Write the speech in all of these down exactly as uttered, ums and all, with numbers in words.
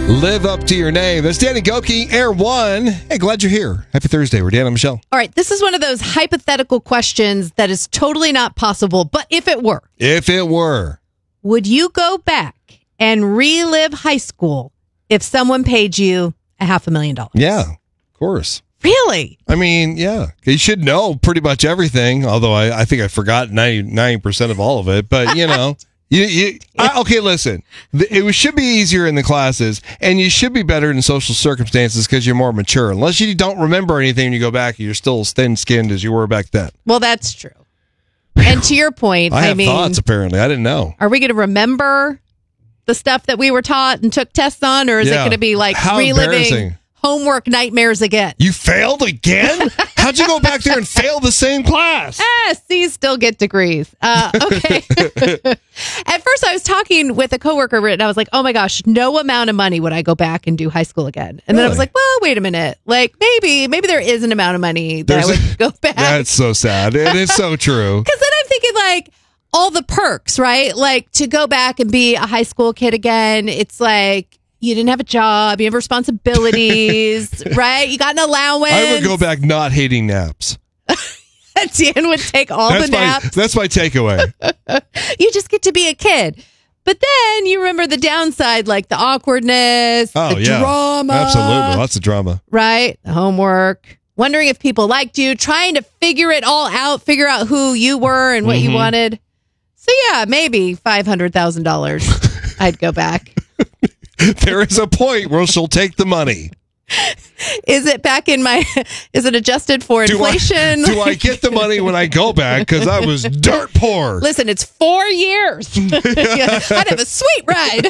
Live up to your name. That's Danny Goki, Air One. Hey, glad you're here. Happy Thursday. We're Dan and Michelle. All right, this is one of those hypothetical questions that is totally not possible, but if it were. If it were. Would you go back and relive high school if someone paid you a half a million dollars? Yeah, of course. Really? I mean, yeah. You should know pretty much everything, although I, I think I forgot ninety-nine percent of all of it. But, you know, you, you I, okay, listen. It should be easier in the classes, and you should be better in social circumstances because you're more mature. Unless you don't remember anything and you go back, you're still as thin-skinned as you were back then. Well, that's true. And to your point, I, I have mean, thoughts, apparently. I didn't know. Are we going to remember the stuff that we were taught and took tests on, or is Yeah. it going to be like How reliving embarrassing. homework nightmares again? You failed again? How'd you go back there and fail the same class? Ah, C's still get degrees. Uh, okay. At first, I was talking with a coworker, and I was like, oh my gosh, no amount of money would I go back and do high school again. And then I was Really? like, well, wait a minute. Like, maybe, maybe there is an amount of money that There's I would a- go back. That's so sad. It is so true. Because then I'm thinking, like, all the perks, right? Like, to go back and be a high school kid again, it's like, you didn't have a job, you have responsibilities, right? You got an allowance. I would go back not hating naps. Dan would take all That's the my naps. that's my takeaway. You just get to be a kid. But then you remember the downside, like the awkwardness, Oh the yeah, drama. absolutely, lots of drama. Right? The homework. Wondering if people liked you, trying to figure it all out, figure out who you were and what Mhm. you wanted. So yeah, maybe five hundred thousand dollars. I'd go back. There is a point where she'll take the money. Is it back in my, is it adjusted for Do I, inflation? do I get the money when I go back? Because I was dirt poor. Listen, it's four years. Yeah, I'd have a sweet ride.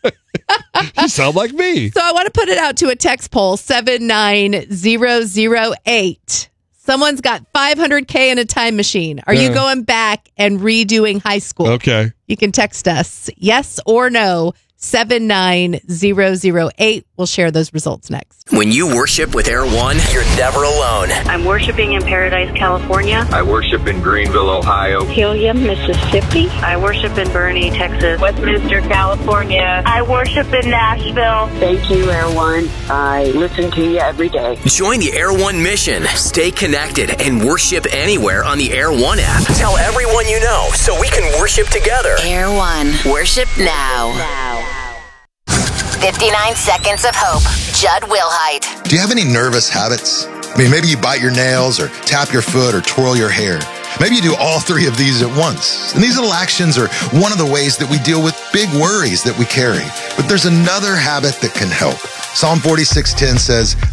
You sound like me. So I want to put it out to a text poll, seven nine zero zero eight. Someone's got five hundred K in a time machine. Are you Yeah. going back and redoing high school? Okay. You can text us yes or no, seven nine zero zero eight. We'll share those results next. When you worship with Air One, you're never alone. I'm worshiping in Paradise, California. I worship in Greenville, Ohio. Helium, Mississippi. I worship in Bernie, Texas. Westminster, California. I worship in Nashville. Thank you, Air One. I listen to you every day. Join the Air One mission. Stay connected and worship anywhere on the Air One app. Tell everyone you know so we can worship together. Air One. Worship now. fifty-nine Seconds of Hope. Judd Wilhite. Do you have any nervous habits? I mean, maybe you bite your nails or tap your foot or twirl your hair. Maybe you do all three of these at once. And these little actions are one of the ways that we deal with big worries that we carry. But there's another habit that can help. Psalm forty-six ten says,